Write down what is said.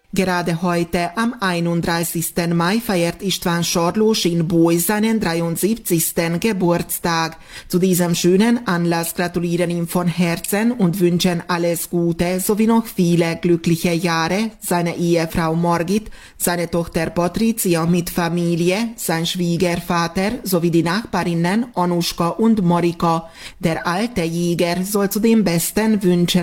Gerade heute, am 31. Mai, feiert István Sarlós in Boy seinen 73. Geburtstag. Zu diesem schönen Anlass gratulieren ihm von Herzen und wünschen alles Gute sowie noch viele glückliche Jahre seine Ehefrau Margit, seine Tochter Patricia mit Familie, sein Schwiegervater sowie die Nachbarinnen Anuschka und Marika. Der alte Jäger soll zu den besten Wünschen